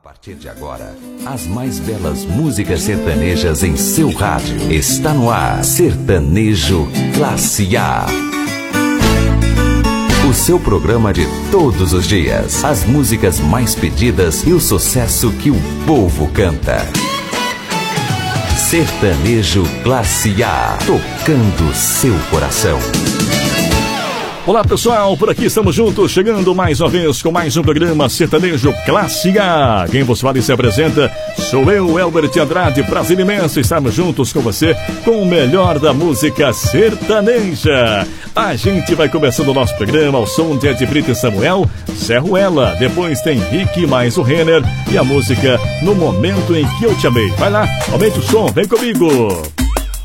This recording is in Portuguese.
partir de agora, as mais belas músicas sertanejas em seu rádio. Está no ar, Sertanejo Classe A. O seu programa de todos os dias. As músicas mais pedidas e o sucesso que o povo canta. Sertanejo Classe A, tocando seu coração. Olá pessoal, por aqui estamos juntos, chegando mais uma vez com mais um programa Sertanejo Classe A. Quem vos fala e se apresenta sou eu, Elbert Andrade, prazer imenso estarmos juntos com você com o melhor da música sertaneja. A gente vai começando o nosso programa ao som de Ed Brito e Samuel, Zé Ruela, depois tem Rick mais o Renner e a música No Momento em que Eu Te Amei. Vai lá, aumente o som, vem comigo.